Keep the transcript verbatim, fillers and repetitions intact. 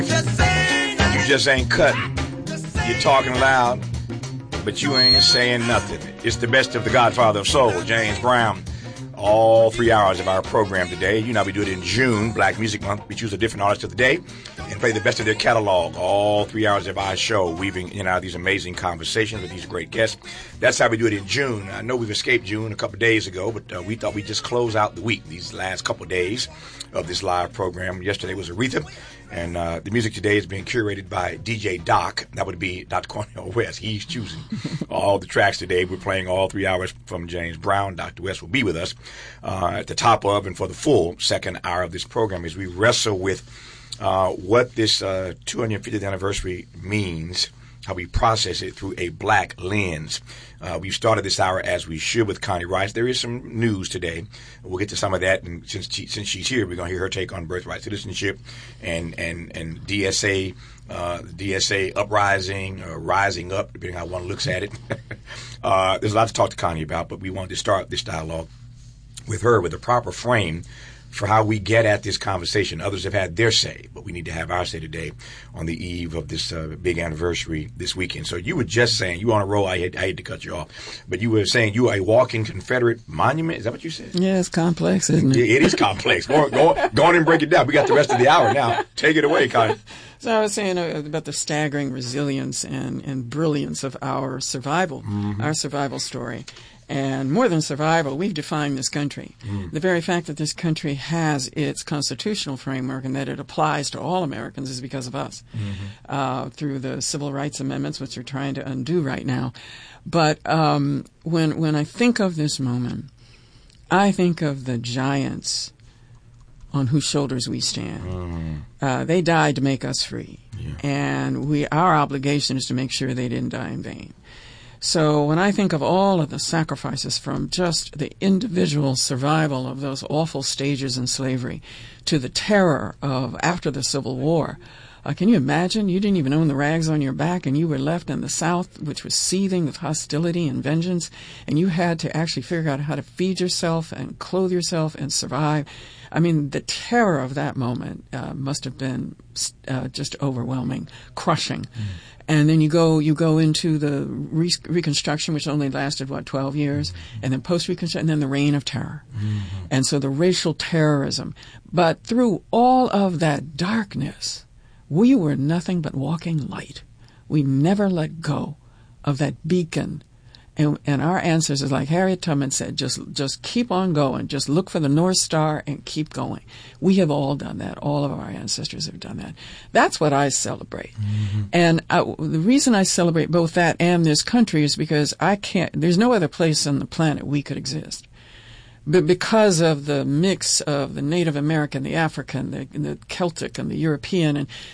You just ain't cutting. You're talking loud, but you ain't saying nothing. It's the best of the Godfather of Soul, James Brown. All three hours of our program today. You know, we do it in June, Black Music Month. We choose a different artist of the day and play the best of their catalog. All three hours of our show, weaving in out these amazing conversations with these great guests. That's how we do it in June. I know we've escaped June a couple of days ago, but uh, we thought we'd just close out the week, these last couple of days of this live program. Yesterday was Aretha, and uh, the music today is being curated by D J Doc. That would be Doctor Cornel West. He's choosing all the tracks today. We're playing all three hours from James Brown. Doctor West will be with us uh, at the top of and for the full second hour of this program as we wrestle with uh, what this uh, two hundred fiftieth anniversary means, how we process it through a black lens. Uh, we've started this hour as we should with Connie Rice. There is some news today. We'll get to some of that, and since she, since she's here, we're going to hear her take on birthright citizenship and and and D S A, uh, D S A uprising, or rising up, depending on how one looks at it. uh, there's a lot to talk to Connie about, but we wanted to start this dialogue with her with a proper frame for how we get at this conversation. Others have had their say, but we need to have our say today on the eve of this uh, big anniversary this weekend. So you were just saying, you were on a roll, I hate, I hate to cut you off, but you were saying you are a walking Confederate monument. Is that what you said? Yeah, it's complex, isn't it? It, it is complex. Go, go, go on and break it down. We got the rest of the hour now. Take it away, Connie. So I was saying about the staggering resilience and, and brilliance of our survival, mm-hmm. our survival story. And more than survival, we've defined this country. Mm. The very fact that this country has its constitutional framework and that it applies to all Americans is because of us, mm-hmm. uh, through the civil rights amendments, which we're trying to undo right now. But um, when when I think of this moment, I think of the giants on whose shoulders we stand. Mm. Uh, they died to make us free, yeah. and we our obligation is to make sure they didn't die in vain. So when I think of all of the sacrifices from just the individual survival of those awful stages in slavery to the terror of after the Civil War, uh, can you imagine? You didn't even own the rags on your back, and you were left in the South, which was seething with hostility and vengeance, and you had to actually figure out how to feed yourself and clothe yourself and survive. I mean, the terror of that moment uh, must have been uh, just overwhelming, crushing. Mm. And then you go you go into the re- Reconstruction, which only lasted, what, twelve years? Mm-hmm. And then post-Reconstruction, and then the Reign of Terror. Mm-hmm. And so the racial terrorism. But through all of that darkness, we were nothing but walking light. We never let go of that beacon. And, and our ancestors, like Harriet Tubman said, just just keep on going. Just look for the North Star and keep going. We have all done that. All of our ancestors have done that. That's what I celebrate. Mm-hmm. And I, the reason I celebrate both that and this country is because I can't. There's no other place on the planet we could exist. But because of the mix of the Native American, the African, the, the Celtic, and the European, and